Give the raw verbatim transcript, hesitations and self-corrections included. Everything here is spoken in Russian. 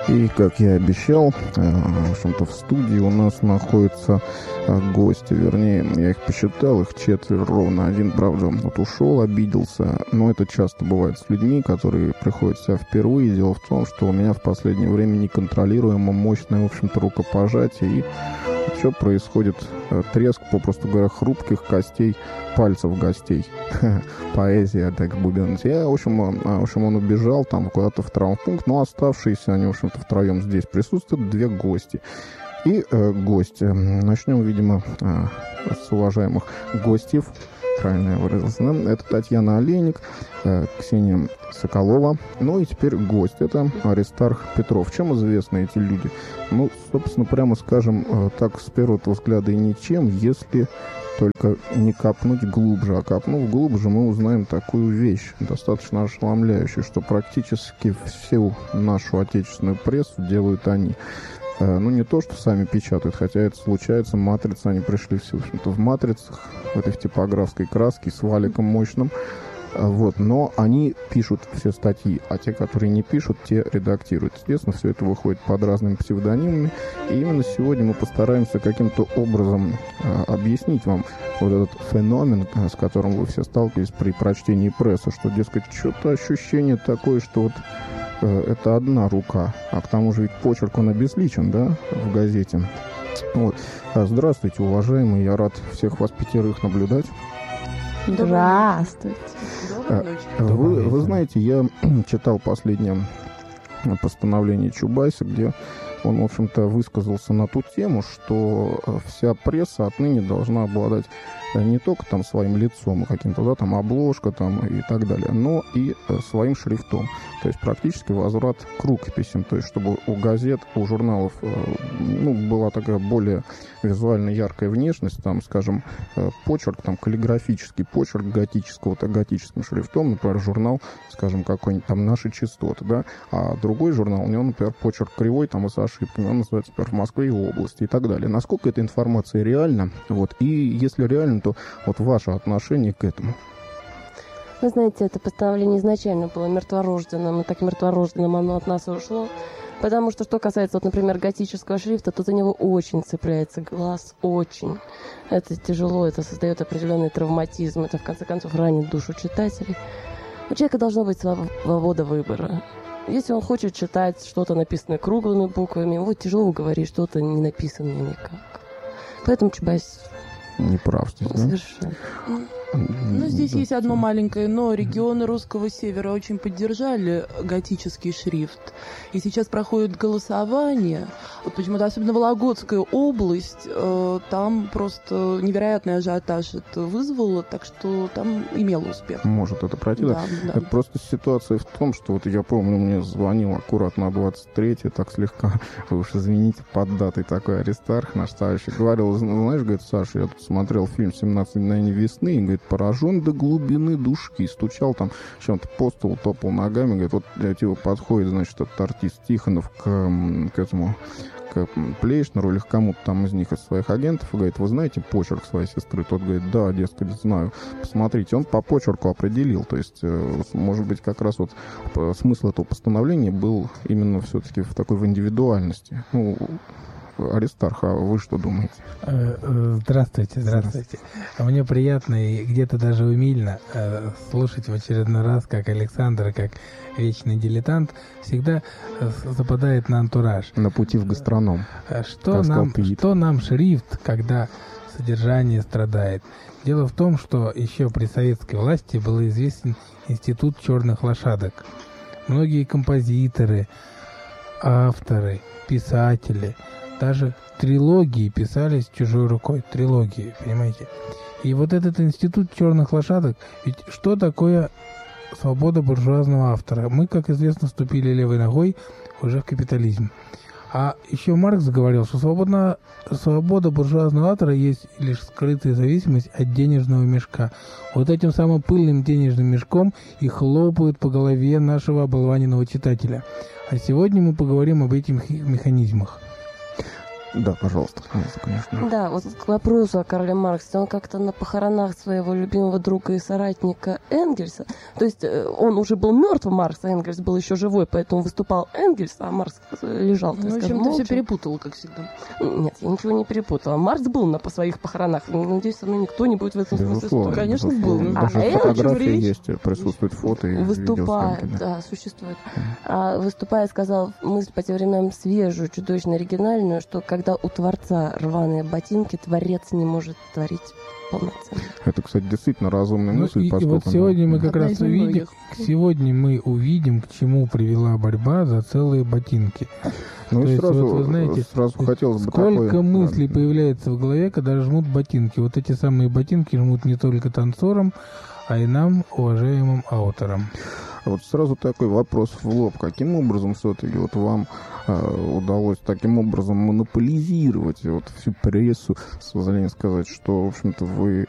И, как я обещал, в общем-то, в студии у нас находятся гости, вернее, я их посчитал, их четверо ровно. Один, правда, вот ушел, обиделся, но это часто бывает с людьми, которые приходят сюда впервые. Дело в том, что у меня в последнее время неконтролируемо мощное, в общем-то, рукопожатие, и что происходит? Треск, попросту говоря, хрупких костей пальцев гостей. Поэзия, так бубенить. Я, в общем, в общем, он убежал там куда-то в травмпункт, но оставшиеся, они, в общем-то, втроем здесь присутствуют, две гости. И э, гости. Начнем, видимо, э, с уважаемых гостей. Правильно я выразился. Да? Это Татьяна Олейник, э, Ксения Соколова. Ну и теперь гость. Это Аристарх Петров. Чем известны эти люди? Ну, собственно, прямо скажем, э, так с первого взгляда и ничем, если только не копнуть глубже. А копнув глубже, мы узнаем такую вещь, достаточно ошеломляющую, что практически всю нашу отечественную прессу делают они. Ну, не то, что сами печатают, хотя это случается, матрицы, они пришли все, в общем-то, в матрицах, в этой в типографской краске, с валиком мощным, вот, но они пишут все статьи, а те, которые не пишут, те редактируют. Естественно, все это выходит под разными псевдонимами, и именно сегодня мы постараемся каким-то образом а, объяснить вам вот этот феномен, с которым вы все сталкивались при прочтении прессы, что, дескать, что-то ощущение такое, что вот это одна рука, а к тому же ведь почерк, он обезличен, да, в газете. Вот. Здравствуйте, уважаемые, я рад всех вас пятерых наблюдать. Здравствуйте. Вы, вы знаете, я читал последнее постановление Чубайса, где он, в общем-то, высказался на ту тему, что вся пресса отныне должна обладать не только там своим лицом, каким-то, да, там обложка там и так далее, но и своим шрифтом. То есть практически возврат к рукописям, то есть чтобы у газет, у журналов, ну, была такая более визуально яркая внешность, там, скажем, почерк, там, каллиграфический почерк готического-то готическим шрифтом, например, журнал, скажем, какой-нибудь там «Наши частоты», да, а другой журнал, у него, например, почерк кривой, там, и с ошибками, он называется, например, «В Москве и области» и так далее. Насколько эта информация реальна, вот, и если реально, то вот ваше отношение к этому? Вы знаете, это постановление изначально было мертворожденным, и так мертворожденным оно от нас и ушло. Потому что, что касается, вот, например, готического шрифта, то за него очень цепляется глаз, очень. Это тяжело, это создает определенный травматизм, это, в конце концов, ранит душу читателей. У человека должна быть свобода выбора. Если он хочет читать что-то, написанное круглыми буквами, его тяжело уговорить, что-то не написанное никак. Поэтому Чубайс не прав здесь, да? Совершенно. Ну, здесь есть одно маленькое но. Регионы русского севера очень поддержали готический шрифт. И сейчас проходит голосование. Вот почему-то, особенно Вологодская область, э, там просто невероятный ажиотаж это вызвало, так что там имело успех. Может это пройти, да? Да, да. Это просто ситуация в том, что вот я помню, мне звонил аккуратно двадцать третье, так слегка, вы уж извините, под датой такой Аристарх, наш товарищ, говорил, знаешь, говорит, Саша, я тут смотрел фильм «семнадцать мгновений весны», и, говорит, поражен до глубины души, стучал там, чем-то по столу, топал ногами, говорит, вот для тебя подходит, значит, этот артист Тихонов к, к этому, к Плейшнеру или к кому-то там из них, из своих агентов, и говорит, вы знаете почерк своей сестры? Тот говорит, да, дескать, знаю. Посмотрите, он по почерку определил, то есть, может быть, как раз вот смысл этого постановления был именно все-таки в такой в индивидуальности. Ну, Аристарх, а вы что думаете? Здравствуйте, здравствуйте. Мне приятно и где-то даже умильно слушать в очередной раз, как Александр, как вечный дилетант, всегда западает на антураж. На пути в гастроном. Что нам, что нам шрифт, когда содержание страдает? Дело в том, что еще при советской власти был известен институт черных лошадок. Многие композиторы, авторы, писатели, даже трилогии писались чужой рукой. Трилогии, понимаете? И вот этот институт черных лошадок, ведь что такое свобода буржуазного автора? Мы, как известно, вступили левой ногой уже в капитализм. А еще Маркс говорил, что свободна, свобода буржуазного автора есть лишь скрытая зависимость от денежного мешка. Вот этим самым пыльным денежным мешком и хлопают по голове нашего оболваненного читателя. А сегодня мы поговорим об этих механизмах. Да, пожалуйста, конечно. Да, вот к вопросу о Карле Марксе. Он как-то на похоронах своего любимого друга и соратника Энгельса, то есть он уже был мертв, Маркс, а Энгельс был еще живой, поэтому выступал Энгельс, а Маркс лежал, так ну, сказать, в общем, молча. ты все перепутала, как всегда. Нет, я ничего не перепутала. Маркс был на по своих похоронах. Надеюсь, со мной никто не будет в этом смысле спорить. Конечно, был. А Даже Энгельс фотографии есть, присутствуют фото и выступая, видеосъемки, да. да, существует. А, выступая, сказал мысль по тем временам свежую, чудовищно оригинальную, что когда у Творца рваные ботинки, Творец не может творить полноценно. Это, кстати, действительно разумная Ну, мысль. и, и поскольку, вот сегодня мы как Одна раз из увидим, немногих. сегодня мы увидим, к чему привела борьба за целые ботинки. Ну То и есть, сразу, вот вы знаете, сразу хотелось бы сколько такое, мыслей да, появляется в голове, когда жмут ботинки. Вот эти самые ботинки жмут не только танцорам, а и нам, уважаемым авторам. Вот сразу такой вопрос в лоб. Каким образом все-таки вот вам э, удалось таким образом монополизировать вот всю прессу, с позволения сказать, что, в общем-то, вы